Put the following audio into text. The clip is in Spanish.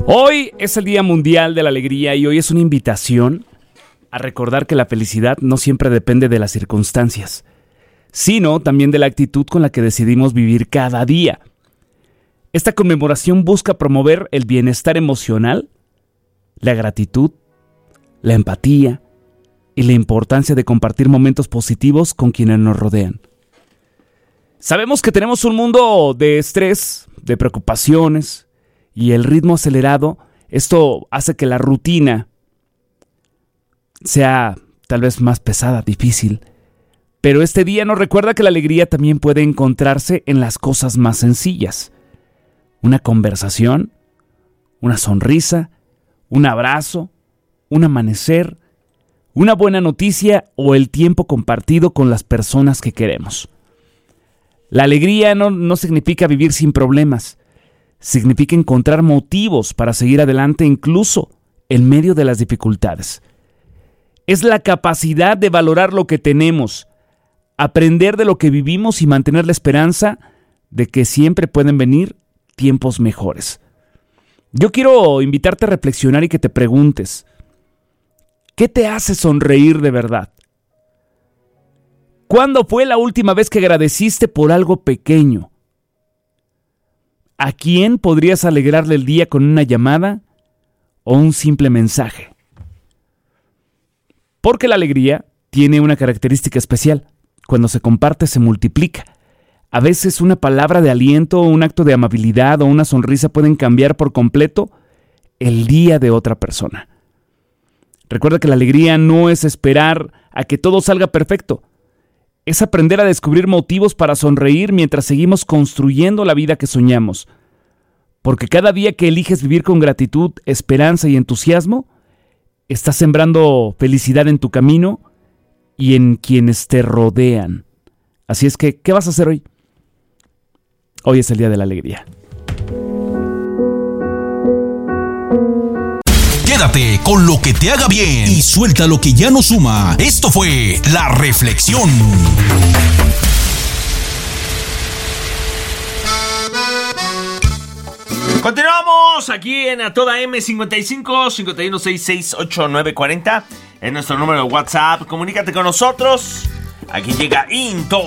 Hoy es el Día Mundial de la Alegría y hoy es una invitación a recordar que la felicidad no siempre depende de las circunstancias, sino también de la actitud con la que decidimos vivir cada día. Esta conmemoración busca promover el bienestar emocional, la gratitud, la empatía y la importancia de compartir momentos positivos con quienes nos rodean. Sabemos que tenemos un mundo de estrés, de preocupaciones y el ritmo acelerado. Esto hace que la rutina sea tal vez más pesada, difícil. Pero este día nos recuerda que la alegría también puede encontrarse en las cosas más sencillas. Una conversación, una sonrisa, un abrazo, un amanecer, una buena noticia o el tiempo compartido con las personas que queremos. La alegría no significa vivir sin problemas. Significa encontrar motivos para seguir adelante incluso en medio de las dificultades. Es la capacidad de valorar lo que tenemos, aprender de lo que vivimos y mantener la esperanza de que siempre pueden venir tiempos mejores. Yo quiero invitarte a reflexionar y que te preguntes, ¿qué te hace sonreír de verdad? ¿Cuándo fue la última vez que agradeciste por algo pequeño? ¿A quién podrías alegrarle el día con una llamada o un simple mensaje? Porque la alegría tiene una característica especial. Cuando se comparte, se multiplica. A veces una palabra de aliento, un acto de amabilidad o una sonrisa pueden cambiar por completo el día de otra persona. Recuerda que la alegría no es esperar a que todo salga perfecto. Es aprender a descubrir motivos para sonreír mientras seguimos construyendo la vida que soñamos. Porque cada día que eliges vivir con gratitud, esperanza y entusiasmo, estás sembrando felicidad en tu camino y en quienes te rodean. Así es que, ¿qué vas a hacer hoy? Hoy es el Día de la Alegría. Quédate con lo que te haga bien y suelta lo que ya no suma. Esto fue La Reflexión. Continuamos aquí en A Toda M55 51668940. Es nuestro número de WhatsApp. Comunícate con nosotros. Aquí llega Into.